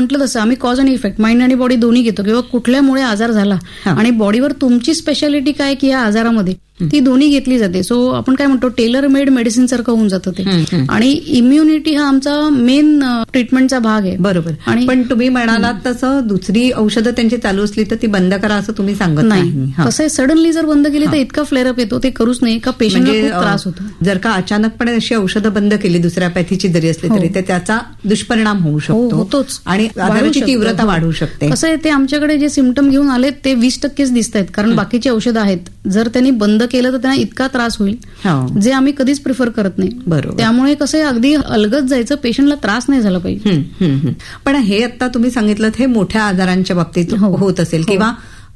म्हटलं तसं आम्ही कॉज आणि इफेक्ट, माइंड आणि बॉडी दोन्ही घेतो, किंवा कुठल्यामुळे आजार झाला आणि बॉडीवर तुमची स्पेशालिटी काय की या आजारामध्ये, ती दोन्ही घेतली जाते. सो आपण काय म्हणतो टेलर मेड मेडिसिन सारखं होऊन जातं ते. आणि इम्युनिटी हा आमचा मेन ट्रीटमेंटचा भाग आहे. बरोबर. पण तुम्ही म्हणालात तसं दुसरी औषधं त्यांची चालू असली तर ती बंद करा असं तुम्ही सांगत नाही. कसं आहे, सडनली जर बंद केली तर इतका फ्लेअरअप येतो, ते करूच नाही का पेशंटला खूप त्रास होतो. जर का अचानकपणे अशी औषधं बंद केली दुसऱ्या पॅथीची जरी असली तरी तर त्याचा दुष्परिणाम होऊ शकतो, होतोच, आणि आजाराची तीव्रता वाढू शकते. कसं आहे, ते आमच्याकडे जे सिम्पटम घेऊन आले ते 20%च दिसत आहेत, कारण बाकीची औषधं आहेत. जर त्यांनी बंद केलं तर त्यांना इतका त्रास होईल, जे आम्ही कधीच प्रिफर करत नाही. बरोबर. त्यामुळे कसं आहे, अगदी अलगद जायचं, पेशंटला त्रास नाही झाला पाहिजे. पण हे आता तुम्ही सांगितलं हे मोठ्या आजारांच्या बाबतीत होत असेल, किंवा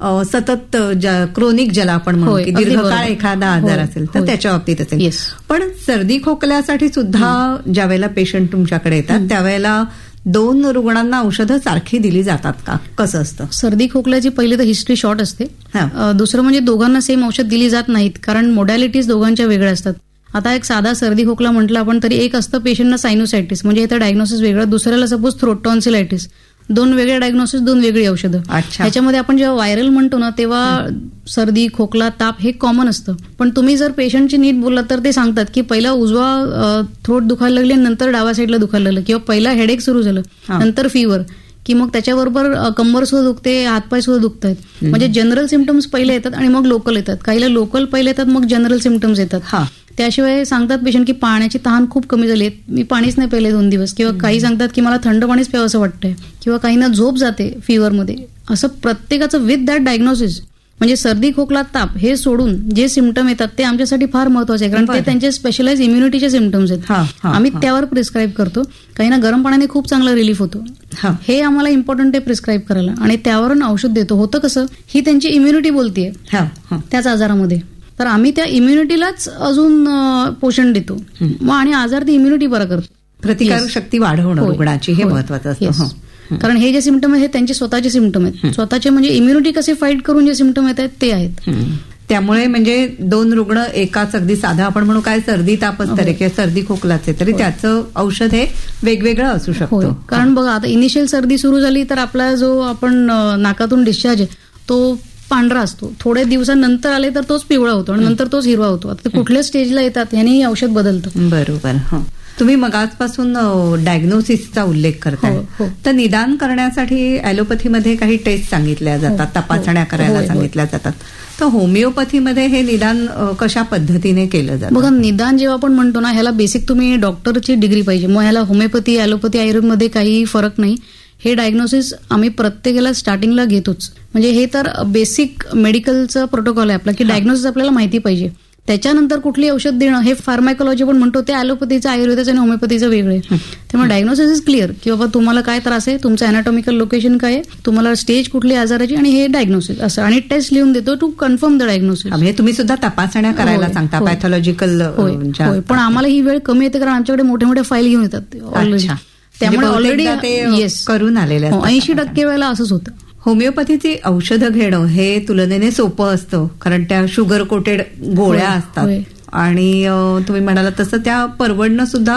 सतत क्रोनिक ज्याला आपण म्हणू की दीर्घकाळ एखादा आजार असेल तर त्याच्या बाबतीत असेल. पण सर्दी खोकल्यासाठी सुद्धा ज्या वेळेला पेशंट तुमच्याकडे येतात त्यावेळेला 2 रुग्णांना औषधं सारखी दिली जातात का? कसं असतं? सर्दी खोकल्याची पहिली तर हिस्ट्री शॉर्ट असते. दुसरं म्हणजे दोघांना सेम औषध दिली जात नाहीत, कारण मोडॅलिटीज दोघांच्या वेगळ्या असतात. आता एक साधा सर्दी खोकला म्हटलं आपण तरी एक असतं पेशंटना सायनोसायटिस, म्हणजे इथं डायग्नोसिस वेगळं, दुसऱ्याला सपोज थ्रोट टॉन्सिलायटिस, 2 वेगळे डायग्नोसिस, 2 वेगळी औषधं. ह्याच्यामध्ये आपण जेव्हा व्हायरल म्हणतो ना तेव्हा सर्दी खोकला ताप हे कॉमन असतं. पण तुम्ही जर पेशंटची नीट बोललात तर ते सांगतात की पहिला उजवा थ्रोट दुखायला लागली, नंतर डाव्या साईडला दुखायला लागलं, किंवा पहिला हेडेक सुरू झालं, नंतर फिवर, की मग त्याच्याबरोबर कंबर सुद्धा दुखते, हातपाय सुद्धा दुखतात. म्हणजे जनरल सिम्पटम्स पहिले येतात आणि मग लोकल येतात. काहीला लोकल पहिले येतात, मग जनरल सिम्पटम्स येतात. त्याशिवाय सांगतात पेशंट की पाण्याची तहान खूप कमी झाली आहे, मी पाणीच नाही प्यायले 2 दिवस, किंवा काही सांगतात की मला थंड पाणीच प्यावं असं वाटतंय, किंवा काहींना झोप जाते फिवरमध्ये. असं प्रत्येकाचं विथ दॅट डायग्नोसिस. म्हणजे सर्दी खोकला ताप हे सोडून जे सिम्पटम येतात ते आमच्यासाठी फार महत्वाचे आहे, कारण ते त्यांचे स्पेशलाइज इम्युनिटीचे सिम्पटम्स आहेत. आम्ही त्यावर प्रिस्क्राईब करतो. काहींना गरम पाण्याने खूप चांगला रिलीफ होतो, हे आम्हाला इम्पॉर्टंट आहे प्रिस्क्राईब करायला, आणि त्यावरून औषध देतो. होतं कसं, ही त्यांची इम्युनिटी बोलतीये त्याच आजारामध्ये, तर आम्ही त्या इम्युनिटीलाच अजून पोषण देतो, मग आणि आजार ती इम्युनिटी बरा करतो. प्रतिकारक शक्ती वाढवणं रुग्णाची हे महत्वाचं असतं. कारण हे जे सिम्पटम आहेत हे त्यांचे स्वतःचे सिम्पटम आहेत, स्वतःचे, म्हणजे इम्युनिटी कसे फाईट करून जे सिम्पटम येत आहेत ते आहेत. त्यामुळे म्हणजे 2 रुग्ण एकाच अगदी साधा आपण म्हणू काय सर्दी तापच तरी किंवा सर्दी खोकलाचे तरी त्याचं औषध हे वेगवेगळं असू शकतं. कारण बघा आता इनिशियल सर्दी सुरू झाली तर आपला जो आपण नाकातून डिस्चार्ज आहे तो पांढरा असतो, थोड्या दिवसांनंतर आले तर तोच पिवळा होतो आणि नंतर तोच हिरवा होतो. आता कुठल्या स्टेजला येतात यांनी औषध बदलतं. बरोबर. तुम्ही मगाचपासून डायग्नोसिसचा उल्लेख करताय, तर निदान करण्यासाठी ॲलोपॅथीमध्ये काही टेस्ट सांगितल्या जातात, तपासण्या करायला सांगितल्या जातात, तर होमिओपॅथीमध्ये हे निदान कशा पद्धतीने केलं जातं? बघा, निदान जेव्हा आपण म्हणतो ना ह्याला बेसिक तुम्ही डॉक्टरची डिग्री पाहिजे, मग ह्याला होमिओपॅथी ॲलोपॅथी आयुर्वेदमध्ये काही फरक नाही. हे डायग्नोसिस आम्ही प्रत्येकाला स्टार्टिंगला घेतोच. म्हणजे हे तर बेसिक मेडिकलचं प्रोटोकॉल आहे आपला, की डायग्नोसिस आपल्याला माहिती पाहिजे. त्याच्यानंतर कुठली औषध देणं हे फार्माकोलॉजी पण म्हणतो, ते ॲलोपॅथीचं आयुर्वेदाचं आणि होमिओपॅथीचं वेगळे. त्यामुळे डायग्नोसिस इज क्लिअर की बाबा तुम्हाला काय त्रास आहे, तुमचं अॅनाटॉमिकल लोकेशन काय आहे, तुम्हाला स्टेज कुठली आजाराची, आणि हे डायग्नोसिस असं, आणि टेस्ट लिहून देतो टू कन्फर्म द डायग्नोसिस. म्हणजे तुम्ही सुद्धा तपासण्या करायला सांगता पॅथॉलॉजिकल. पण आम्हाला ही वेळ कमी येते कारण आमच्याकडे मोठ्या मोठ्या फाईल घेऊन येतात ऑलरेडी, त्यामुळे ऑलरेडी करून आलेले 80% वेळेला असंच होतं. होमिओपॅथीची औषधं घेणं हे तुलनेने सोपं असतं, कारण त्या शुगर कोटेड गोळ्या असतात, आणि तुम्ही म्हणाला तसं त्या परवडणं सुद्धा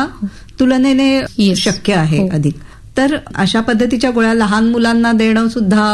तुलनेने शक्य आहे अधिक. तर अशा पद्धतीच्या गोळ्या लहान मुलांना देणं सुद्धा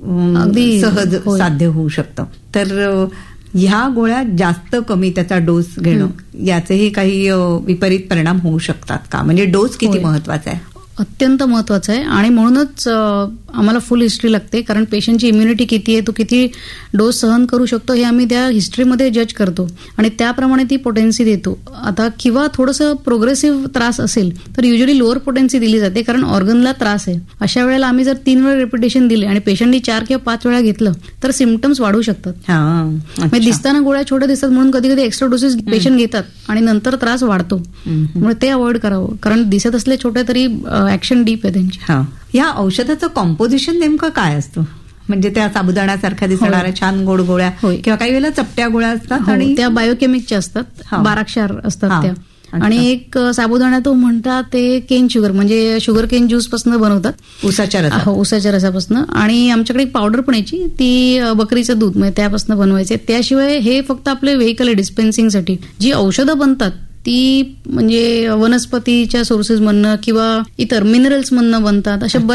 अगदी सहज साध्य होऊ शकतं. तर ह्या गोळ्या जास्त कमी त्याचा डोस घेणं याचेही काही विपरीत परिणाम होऊ शकतात का? म्हणजे डोस किती महत्वाचा आहे? अत्यंत महत्वाचं आहे, आणि म्हणूनच आम्हाला फुल हिस्ट्री लागते, कारण पेशंटची इम्युनिटी किती आहे, तो किती डोस सहन करू शकतो हे आम्ही त्या हिस्ट्रीमध्ये जज करतो, आणि त्याप्रमाणे ती पोटेन्सी देतो. आता किंवा थोडंसं प्रोग्रेसिव्ह त्रास असेल तर युजली लोअर पोटेन्सी दिली जाते, कारण ऑर्गनला त्रास आहे. अशा वेळेला आम्ही जर 3 वेळा रिपिटेशन दिले आणि पेशंटनी 4 किंवा 5 वेळा घेतलं तर सिम्पटम्स वाढू शकतात. म्हणजे दिसताना गोळ्या छोट्या दिसतात म्हणून कधी कधी एक्स्ट्रा डोसेस पेशंट घेतात आणि नंतर त्रास वाढतो, म्हणून ते अवॉइड करावं, कारण दिसत असले छोटे तरी ऍक्शन डीप आहे त्यांची. या औषधाचं कॉम्पोजिशन नेमकं काय असतं? म्हणजे त्या साबुदाण्यासारख्या दिसणाऱ्या छान गोड गोळ्या किंवा काही वेळेला चपट्या गोळ्या असतात, आणि त्या बायोकेमिकच्या असतात, 12 क्षार असतात त्या, आणि एक साबुदाणा तो म्हणतात ते केन शुगर, म्हणजे शुगर केन ज्यूस पासून बनवतात, उसाच्या रसापासून. आणि आमच्याकडे एक पावडर पण यायची, ती बकरीचं दूध म्हणजे त्यापासून बनवायचे. त्याशिवाय हे फक्त आपले व्हेकल डिस्पेन्सिंगसाठी जी औषधं बनतात ती म्हणजे वनस्पतीच्या सोर्सेस म्हणणं किंवा इतर मिनरल्स म्हणणं बनतात, अशा